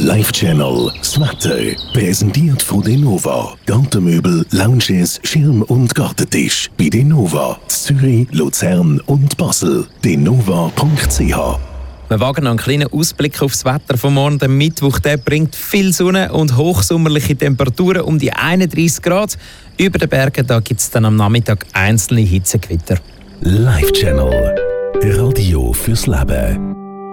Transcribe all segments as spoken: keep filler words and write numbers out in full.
Live Channel, das Wetter, präsentiert von Denova. Gartenmöbel, Lounges, Schirm- und Gartentisch. Bei Denova, Zürich, Luzern und Basel. denova punkt c h. Wir wagen einen kleinen Ausblick auf das Wetter vom morgen. Der Mittwoch der bringt viel Sonne und hochsommerliche Temperaturen um die einunddreissig Grad. Über den Bergen gibt es dann am Nachmittag einzelne Hitzegewitter. Live Channel, Radio fürs Leben.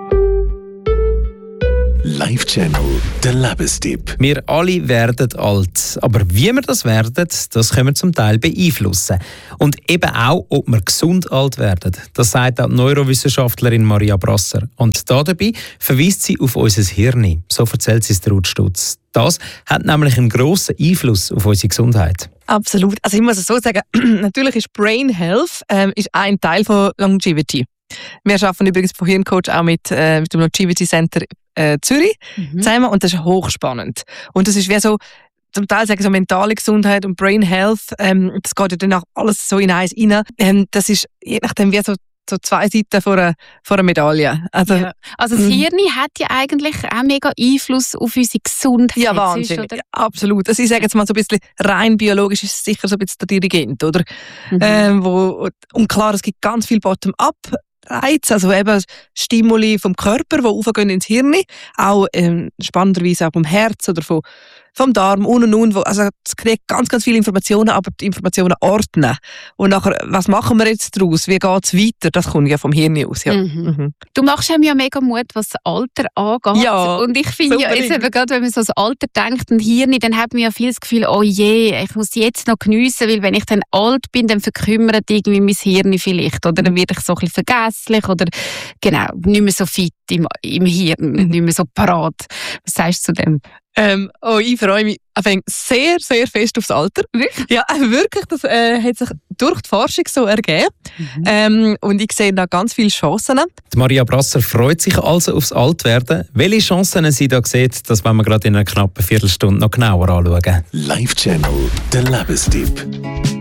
Live Channel, der Lebenstipp. Wir alle werden alt. Aber wie wir das werden, das können wir zum Teil beeinflussen. Und eben auch, ob wir gesund alt werden. Das sagt auch die Neurowissenschaftlerin Maria Brasser. Und dabei verweist sie auf unser Hirn. So erzählt sie es der Ruth Stutz. Das hat nämlich einen grossen Einfluss auf unsere Gesundheit. Absolut. Also ich muss es so sagen, natürlich ist Brain Health ähm, ist ein Teil von Longevity. Wir arbeiten übrigens von Hirncoach auch mit, äh, mit dem Longevity Center äh, Zürich mhm. zusammen und das ist hochspannend. Und das ist wie so, zum Teil sagen so mentale Gesundheit und Brain Health, ähm, das geht ja dann auch alles so in eins rein. Ähm, das ist je nachdem wie so so zwei Seiten von einer, von einer Medaille. Also, ja. also das Hirn hat ja eigentlich auch mega Einfluss auf unsere Gesundheit. Ja, Wahnsinn. Ja, absolut. Also ich sage jetzt mal so ein bisschen, rein biologisch ist es sicher so ein bisschen der Dirigent, oder? Mhm. Ähm, wo, und klar, es gibt ganz viel Bottom-up Reize, also eben Stimuli vom Körper, die aufgehen ins Hirn, auch ähm, spannenderweise auch vom Herz oder vom, vom Darm und und und. Also es kriegt ganz, ganz viele Informationen, aber die Informationen ordnen. Und nachher, was machen wir jetzt daraus? Wie geht es weiter? Das kommt ja vom Hirn aus. Ja. Mhm. Mhm. Du machst einem ja mega Mut, was das Alter angeht. Ja, und ich finde ja, jetzt eben gerade, wenn man so das Alter denkt und Hirn, dann hat man ja viel das Gefühl, oh je, ich muss jetzt noch geniessen, weil wenn ich dann alt bin, dann verkümmert irgendwie mein Hirn vielleicht. Oder dann werde ich so ein bisschen vergesslich oder genau, nicht mehr so fit im, im Hirn, nicht mehr so parat. Was sagst du zu dem? Ähm, oh, ich freue mich sehr, sehr fest aufs Alter. Wirklich? Ja, wirklich. Das äh, hat sich durch die Forschung so ergeben. Mhm. Ähm, und ich sehe da ganz viele Chancen. Die Maria Brasser freut sich also aufs Altwerden. Welche Chancen sie da sieht, das wollen wir gerade in einer knappen Viertelstunde noch genauer anschauen. Live Channel, der Lebenstipp.